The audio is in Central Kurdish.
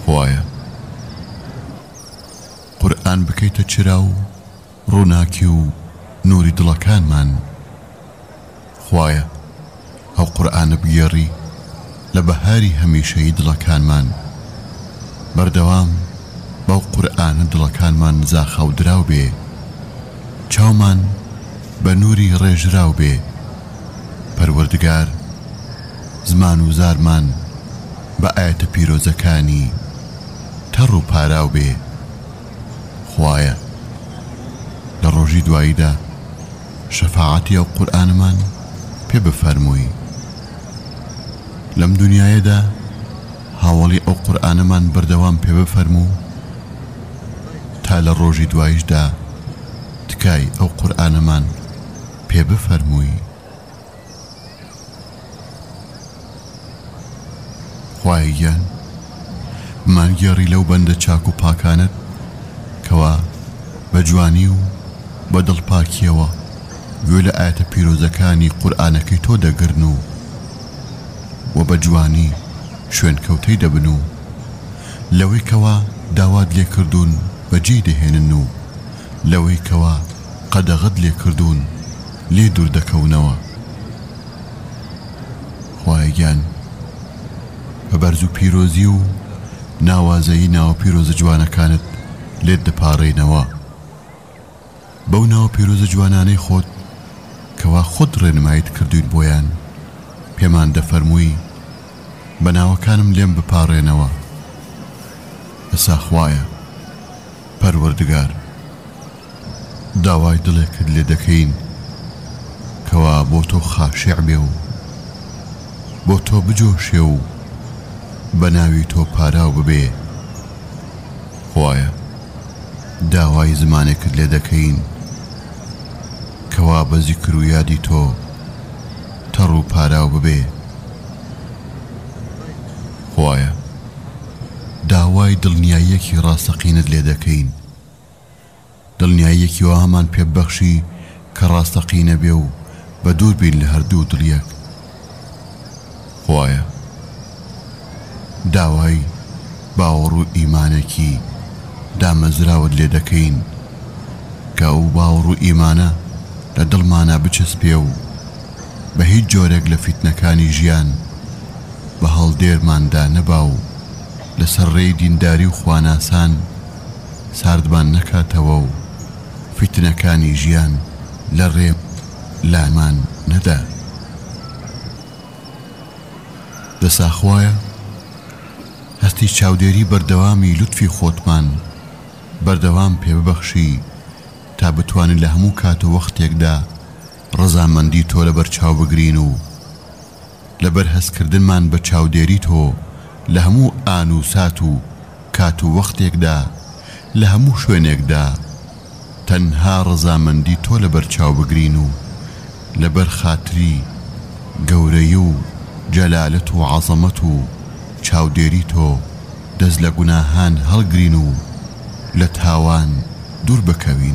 خوایە قورئان بکەیتە چرا و ڕووناکی و نوری دڵەکانمان. خوایە ئەو قورئانە بگێڕی لە بەهاری هەمیشەیی دڵەکانمان. بەردەوام بەو قورئانە دڵەکانمان زاخەو دراو بێ، چاومان بە نوری ڕێژراو بێ. پەروەردگار زمان و زارمان بە ئاەتە پیرۆزەکانی تەڕ و پاراو بێ. خوایە لە ڕۆژی دواییدا شەفاعەتی ئەو قورئانمان پێ بفەرمووی. لەم دنیایەدا هاوڵی ئەو قورئانەمان بەردەوام پێ بفەرموو تا لە ڕۆژی دواییشدا تکای ئەو قورئانەمان پێ بفەرمووی. خوایە گیان بمانگێڕی لەو بەندە چاک و پاکانت کەوا بە جوانی و بە دڵپاکیەوە گوێ لە ئاەتە پیرۆزەکانی قورئانەکەی تۆ دەگرن و بە جوانی شوێن کەوتەی دەبن و لەوەی کەوا داوات لێ کردوون بەجێ دەهێنن و لەوەی کەوا قەدەغەت لێ کردوون لێ دوور دەکەونەوە. خوایە گیان بە بەرز و پیرۆزی و ناوازەیی ناوە پیرۆزە جوانەکانت لێت دەپاڕێنەوە. بەو ناوە پیرۆزە جوانانەی خۆت کەوا خۆت ڕێنماییت کردوین بۆیان پێمان دەفەرمووی بە ناوەکانم لێم بپاڕێنەوە. ئەسا خوایە پەروەردگار داوای دڵێکت لێ دەکەین کەوا بۆ تۆ خاشع بێ و بۆ تۆ بجۆشێ و بە ناوی تۆ پاراو ببێ. خوایە داوای زمانێکت لێ دەکەین کەوا بە زیکر و یادی تۆ تەڕ و پاراو ببێ. خوایە داوای دڵنیاییەکی ڕاستەقینت لێ دەکەین، دڵنیاییەکی وا هەمان پێبەخشی کە ڕاستەقینە بێ و بە دوور بین لە هەردوو دڵیەک. خوایە داوای باوەڕ و ئیمانێکی دامەزراوت لێ دەکەین کە ئەو باوەڕ و ئیمانە لە دڵمانە بچەسپێ و بە هیچ جۆرێک لە فیتنەکانی ژیان بە هەڵدێرماندا نەبا و لەسەر ڕێی دینداری و خواناسان ساردمان نەکاتەوە و فیتنەکانی ژیان لە ڕێ لامان نەدا. دەسا خوایە هەستی چاودێری بەردەوامی لوتفی خۆتمان بەردەوام پێ ببەخشی تا بتوانین لە هەموو کات و وەختێکدا ڕەزامەندی تۆ لەبەر چاو بگرین و لەبەر هەستکردنمان بە چاودێری تۆ لە هەموو ئان و سات و کات و وەختێکدا لە هەموو شوێنێکدا تەنها ڕەزامەندی تۆ لەبەر چاو بگرین و لەبەر خاتری گەورەی و جەلالەت و عەزەمەت و چاودێری تۆ دەست لە گوناهان هەڵگرین و لە تاوان دوور بکەوین.